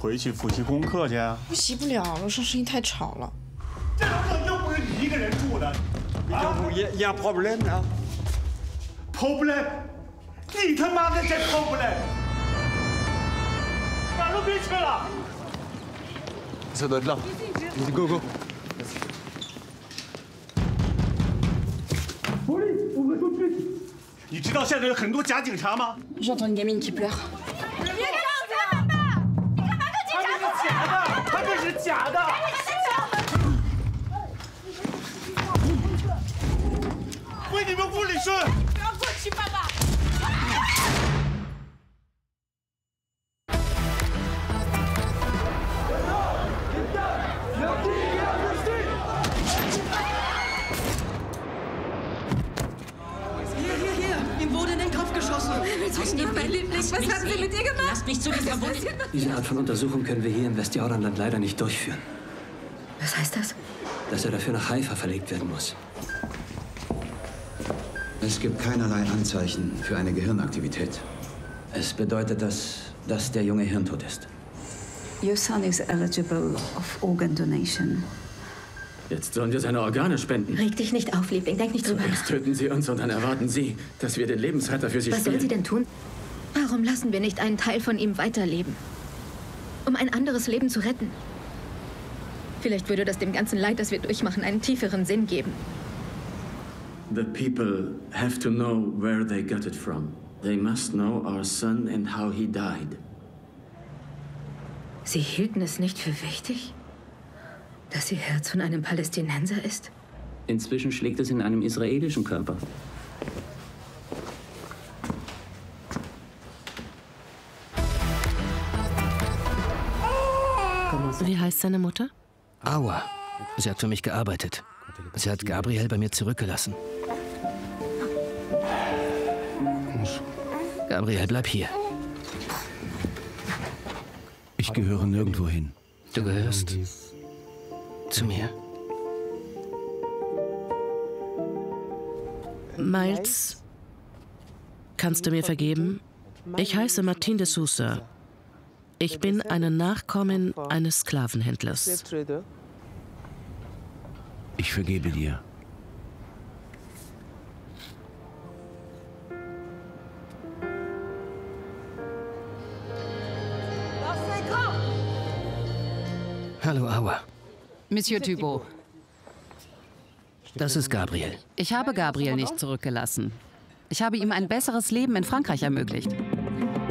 回去复习功课去。 复习不了，楼上声音太吵了。 这楼层又不是你一个人住的。 y a un problème là? Problème？ 你他妈的这 problème？ 哪儿都别去了。 Ça doit être là. Go go. Police, ouvre tout de suite！ 你知道现在有很多假警察吗？ J'entends une gamine qui pleure。 他这是假的！为你们屋里顺！ 不要过去，爸爸！ Ihm wurde in den Kopf geschossen. Mein Liebling, was haben Sie mit ihr gemacht? Lass mich zu dieser Wunde. Diese Art von Untersuchung können wir hier im Westjordanland leider nicht durchführen. Was heißt das? Dass er dafür nach Haifa verlegt werden muss. Es gibt keinerlei Anzeichen für eine Gehirnaktivität. Es bedeutet, dass der Junge hirntot ist. Your son is eligible of organ donation. Jetzt sollen wir seine Organe spenden. Reg dich nicht auf, Liebling. Denk nicht drüber nach. Zuerst töten Sie uns und dann erwarten Sie, dass wir den Lebensretter für Sie Was spielen. soll sie denn tun? Warum lassen wir nicht einen Teil von ihm weiterleben? Um ein anderes Leben zu retten. Vielleicht würde das dem ganzen Leid, das wir durchmachen, einen tieferen Sinn geben. The people have to know where they got it from. They must know our son and how he died. Sie hielten es nicht für wichtig, dass ihr Herz von einem Palästinenser ist? Inzwischen schlägt es in einem israelischen Körper. Wie heißt seine Mutter? Aua. Sie hat für mich gearbeitet. Sie hat Gabriel bei mir zurückgelassen. Gabriel, bleib hier. Ich gehöre nirgendwo hin. Du gehörst zu mir. Miles, kannst du mir vergeben? Ich heiße Martin de Sousa. Ich bin eine Nachkommin eines Sklavenhändlers. Ich vergebe dir. Hallo, Aua. Monsieur Thibault. Das ist Gabriel. Ich habe Gabriel nicht zurückgelassen. Ich habe ihm ein besseres Leben in Frankreich ermöglicht.